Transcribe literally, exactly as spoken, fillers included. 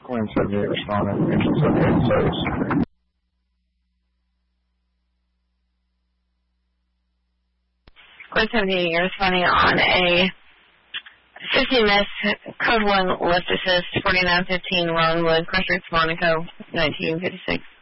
Queen seventy-eight responding. Engine seventy-eight service. Queen seventy-eight, you're responding on a fifteen miss, code one lift assist, forty-nine fifteen Ronwood, Crossroads, Monaco, nineteen fifty-six.